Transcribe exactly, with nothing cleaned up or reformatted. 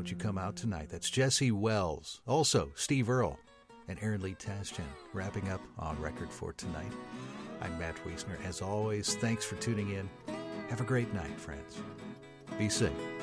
would you come out tonight? That's Jesse Wells. Also, Steve Earle and Aaron Lee Tasjan wrapping up On Record for tonight. I'm Matt Wiesner. As always, thanks for tuning in. Have a great night, friends. Be safe.